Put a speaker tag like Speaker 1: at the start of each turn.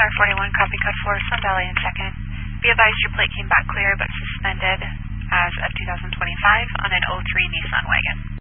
Speaker 1: R41, copy code 4, Sun Valley in second. Be advised your plate came back clear but suspended as of 2025 on an 03 Nissan wagon.